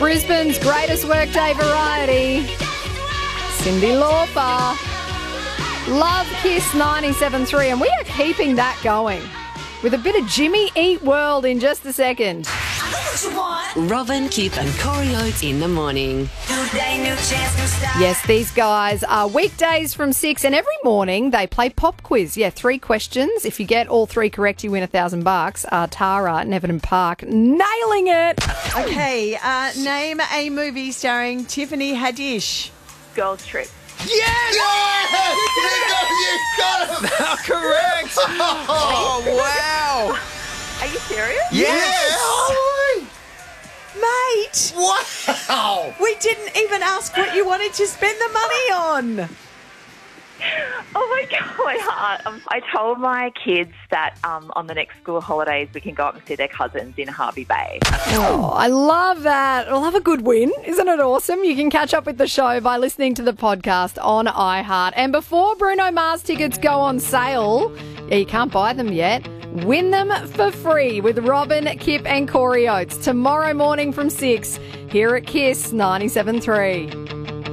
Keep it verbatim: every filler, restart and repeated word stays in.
Brisbane's greatest workday variety, Cyndi Lauper. Love Kiss ninety-seven point three, and we are keeping that going with a bit of Jimmy Eat World in just a second. Robin, Kip and Corey Oates in the morning. Yes, these guys are weekdays from six, and every morning they play pop quiz. Yeah, three questions. If you get all three correct, you win a thousand bucks. Uh, Tara, Neverton Park, nailing it. Okay, uh, name a movie starring Tiffany Haddish. Girls Trip. Yes! Yes! You got him! Correct! Oh, wow! Are you serious? Yes! Mate! Wow! We didn't even ask what you wanted to spend the money on. Oh my God. Um, I told my kids that um, on the next school holidays we can go up and see their cousins in Harvey Bay. Oh, I love that. We'll have a good win. Isn't it awesome? You can catch up with the show by listening to the podcast on iHeart. And before Bruno Mars tickets go on sale, yeah, you can't buy them yet, win them for free with Robin, Kip and Corey Oates tomorrow morning from six here at Kiss ninety-seven point three.